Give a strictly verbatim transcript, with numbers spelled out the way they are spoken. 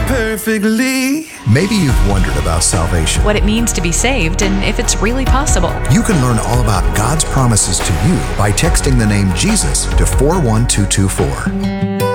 perfectly. Maybe you've wondered about salvation. What it means to be saved and if it's really possible. You can learn all about God's promises to you by texting the name Jesus to four one two two four.